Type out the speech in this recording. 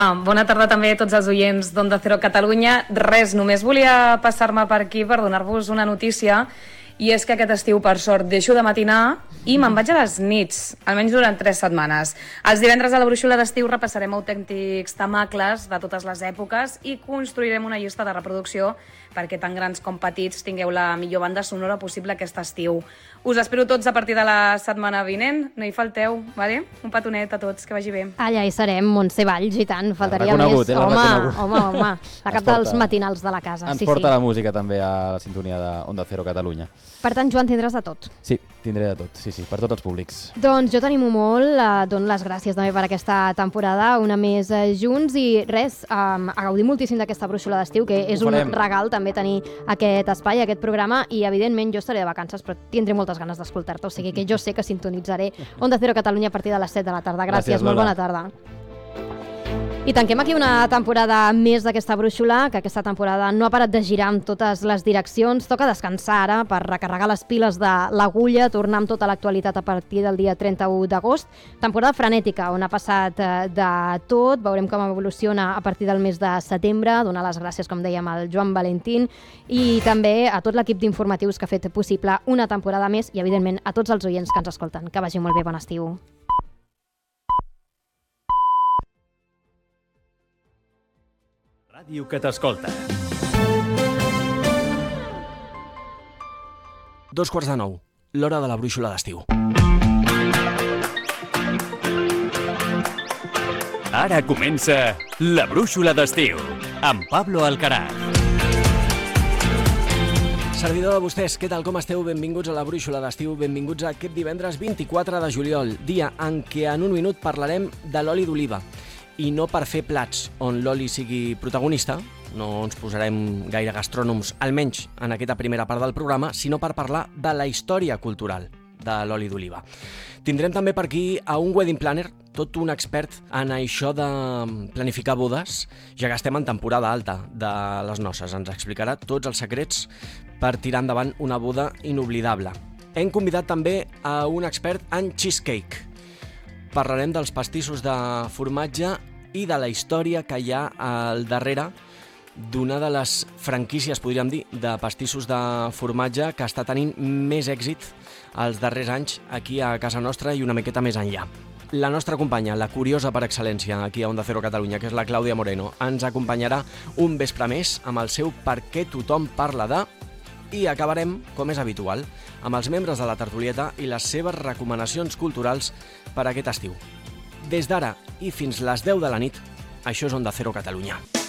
Bona tarda també a tots els oients d'Onda Cero Catalunya. Res, només volia passar-me per aquí per donar-vos una notícia, i és que aquest estiu, per sort, deixo de matinar i me'n vaig a les nits, almenys durant 3 setmanes. Els divendres a la brúixola d'estiu repassarem autèntics temacles de totes les èpoques i construirem una llista de reproducció perquè tant grans com petits tingueu la millor banda sonora possible aquest estiu. Us espero tots a partir de la setmana vinent, no hi falteu, vale? Un petonet a tots, que vagi bé. Allà hi serem, Montse Valls, i tant, faltaria més. Home, la cap dels matinals de la casa. Ens porta la música també a la sintonia d'Onda Cero Catalunya. Per tant, Joan, tindràs de tot. Sí, tindré de tot, sí, per tots els públics. Doncs jo t'animo molt, dono les gràcies també per aquesta temporada, una més junts, i res, a gaudir moltíssim d'aquesta brúixola d'estiu, que és un regal també tenir aquest espai, aquest programa, i evidentment jo estaré de vacances, però tindré moltes ganes d'escoltar-te, o sigui que jo sé que sintonitzaré Onda Cero Catalunya a partir de les 7 de la tarda. Gràcies, molt bona tarda. I tanquem aquí una temporada més d'aquesta brúixola, que aquesta temporada no ha parat de girar amb totes les direccions. Toca descansar ara per recarregar les piles de l'agulla, tornar amb tota l'actualitat a partir del dia 31 d'agost. Temporada frenètica, on ha passat de tot. Veurem com evoluciona a partir del mes de setembre. Donar les gràcies, com dèiem, al Joan Valentín i també a tot l'equip d'informatius que ha fet possible una temporada més i, evidentment, a tots els oients que ens escolten. Que vagi molt bé, bon estiu. Ràdio que t'escolta. 2:45, l'hora de la brúixola d'estiu. Ara comença la brúixola d'estiu, amb Pablo Alcaraz. Servidor de vostès, què tal, com esteu? Benvinguts a la brúixola d'estiu, benvinguts a aquest divendres 24 de juliol, dia en què en un minut parlarem de l'oli d'oliva. I no per fer plats on l'oli sigui protagonista, no ens posarem gaire gastrònoms, almenys en aquesta primera part del programa, sinó per parlar de la història cultural de l'oli d'oliva. Tindrem també per aquí a un wedding planner, tot un expert en això de planificar bodes, ja que estem en temporada alta de les noces. Ens explicarà tots els secrets per tirar endavant una boda inoblidable. Hem convidat també a un expert en cheesecake. Parlarem dels pastissos de formatge i de la història que hi ha al darrere d'una de les franquícies, podríem dir, de pastissos de formatge que està tenint més èxit els darrers anys aquí a casa nostra i una miqueta més enllà. La nostra companya, la curiosa per excel·lència aquí a Onda Cero Catalunya, que és la Clàudia Moreno, ens acompanyarà un vespre més amb el seu Per què tothom parla de... I acabarem, com és habitual, amb els membres de la tertulieta i les seves recomanacions culturals per a aquest estiu. Des d'ara i fins les 10 de la nit, això és Onda Cero Catalunya.